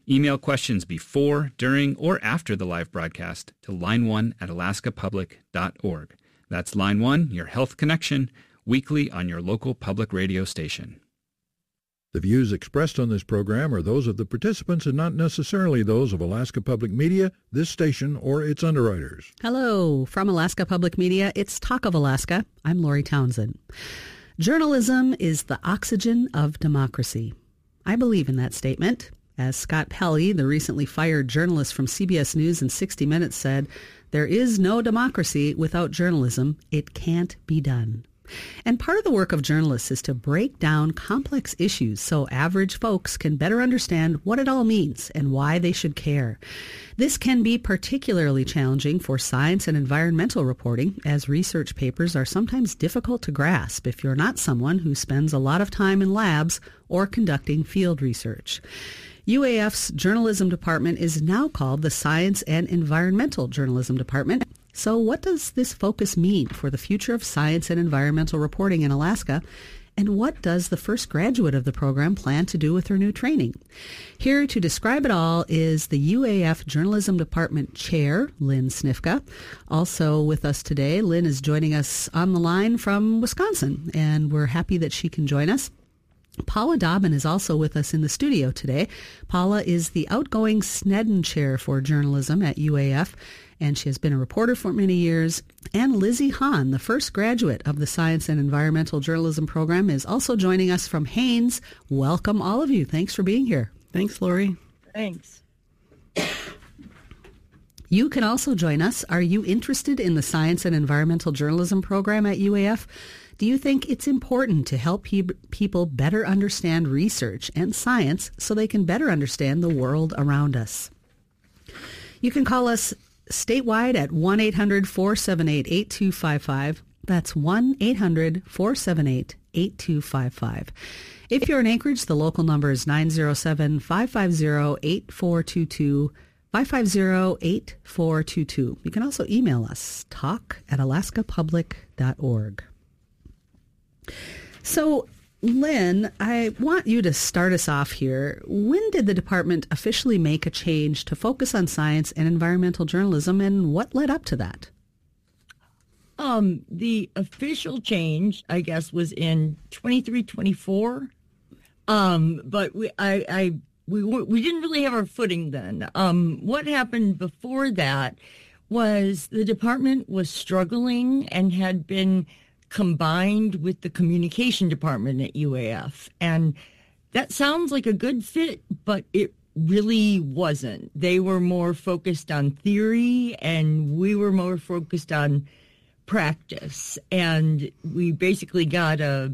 Email questions before, during, or after the live broadcast to line1@alaskapublic.org. That's Line 1, your health connection, weekly on your local public radio station. The views expressed on this program are those of the participants and not necessarily those of Alaska Public Media, this station, or its underwriters. Hello. From Alaska Public Media, it's Talk of Alaska. I'm Lori Townsend. Journalism is the oxygen of democracy. I believe in that statement. As Scott Pelley, the recently fired journalist from CBS News and 60 Minutes, said, "There is no democracy without journalism. It can't be done." And part of the work of journalists is to break down complex issues so average folks can better understand what it all means and why they should care. This can be particularly challenging for science and environmental reporting, as research papers are sometimes difficult to grasp if you're not someone who spends a lot of time in labs or conducting field research. UAF's journalism department is now called the Science and Environmental Journalism Department. So what does this focus mean for the future of science and environmental reporting in Alaska? And what does the first graduate of the program plan to do with her new training? Here to describe it all is the UAF Journalism Department Chair, Lynn Snifka. Also with us today, Lynn is joining us on the line from Wisconsin, and we're happy that she can join us. Paula Dobbin is also with us in the studio today. Paula is the outgoing Snedden Chair for Journalism at UAF, and she has been a reporter for many years. And Lizzie Hahn, the first graduate of the Science and Environmental Journalism program, is also joining us from Haines. Welcome, all of you. Thanks for being here. Thanks, Lori. Thanks. You can also join us. Are you interested in the Science and Environmental Journalism program at UAF? Do you think it's important to help people better understand research and science so they can better understand the world around us? You can call us statewide at 1-800-478-8255. That's 1-800-478-8255. If you're in Anchorage, the local number is 907-550-8422. 550-8422. You can also email us, talk@alaskapublic.org. So, Lynn, I want you to start us off here. When did the department officially make a change to focus on science and environmental journalism, and what led up to that? The official change, I guess, was in 23-24. But we didn't really have our footing then. What happened before that was the department was struggling and had been combined with the communication department at UAF. And that sounds like a good fit, but it really wasn't. They were more focused on theory, and we were more focused on practice. And we basically got a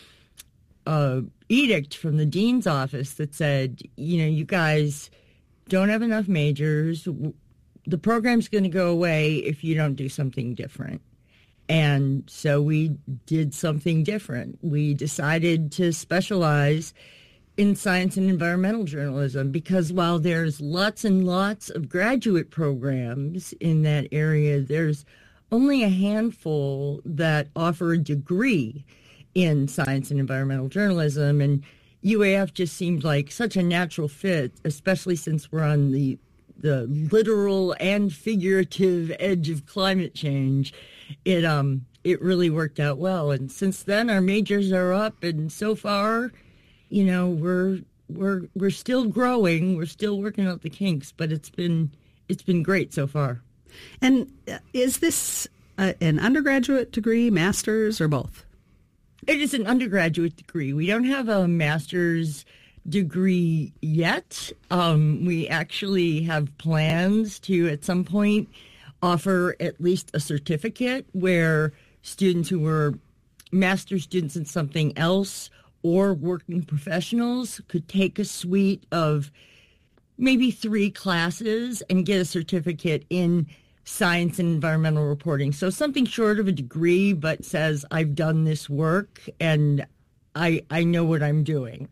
edict from the dean's office that said, you guys don't have enough majors. The program's going to go away if you don't do something different. And so we did something different. We decided to specialize in science and environmental journalism because while there's lots and lots of graduate programs in that area, there's only a handful that offer a degree in science and environmental journalism. And UAF just seemed like such a natural fit, especially since we're on the literal and figurative edge of climate change. It really worked out well. And since then, our majors are up, and so far, we're still growing. We're still working out the kinks, but it's been great so far. And is this an undergraduate degree, master's, or both? It is an undergraduate degree. We don't have a master's degree yet. We actually have plans to, at some point, offer at least a certificate where students who were master's students in something else or working professionals could take a suite of maybe 3 classes and get a certificate in science and environmental reporting. So something short of a degree, but says I've done this work and I know what I'm doing.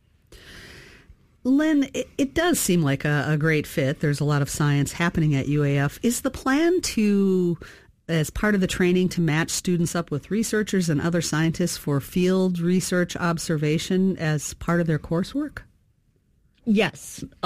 Lynn, it does seem like a great fit. There's a lot of science happening at UAF. Is the plan to, as part of the training, to match students up with researchers and other scientists for field research observation as part of their coursework? Yes.